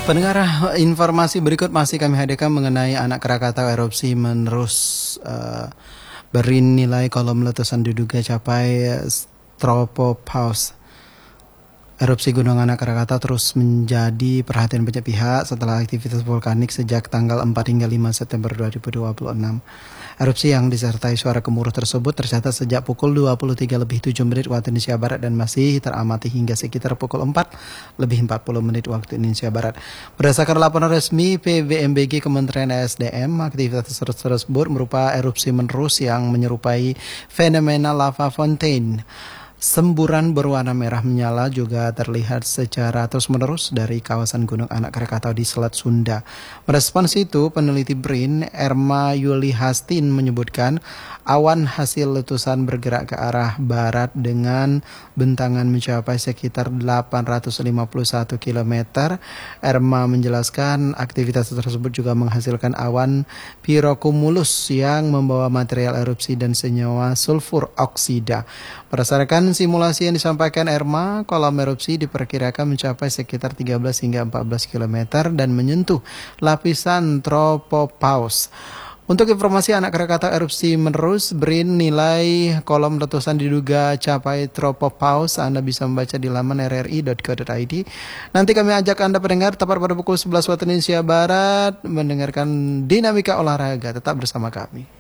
Pendengar, informasi berikut masih kami hadirkan mengenai anak Krakatau erupsi menerus bernilai kolom letusan diduga capai stropopause. Erupsi Gunung Anak Krakatau terus menjadi perhatian banyak pihak setelah aktivitas vulkanik sejak tanggal 4 hingga 5 September 2026. Erupsi yang disertai suara gemuruh tersebut tercatat sejak pukul 23:07 waktu Indonesia Barat dan masih teramati hingga sekitar pukul 4:40 waktu Indonesia Barat. Berdasarkan laporan resmi PVMBG Kementerian ESDM, aktivitas tersebut merupakan erupsi menerus yang menyerupai fenomena lava fountain. Semburan berwarna merah menyala juga terlihat secara terus-menerus dari kawasan Gunung Anak Krakatau di Selat Sunda. Merespons itu, peneliti BRIN Erma Yuli Hastin menyebutkan awan hasil letusan bergerak ke arah barat dengan bentangan mencapai sekitar 851 km. Erma menjelaskan aktivitas tersebut juga menghasilkan awan pirokumulus yang membawa material erupsi dan senyawa sulfur oksida. Berdasarkan simulasi yang disampaikan Erma, kolom erupsi diperkirakan mencapai sekitar 13 hingga 14 km dan menyentuh lapisan tropopause. Untuk informasi anak Krakatau erupsi menerus, BRIN nilai kolom letusan diduga capai tropopause. Anda bisa membaca di laman rri.co.id. Nanti kami ajak Anda pendengar tepat pada pukul 11 waktu Indonesia Barat mendengarkan dinamika olahraga. Tetap bersama kami.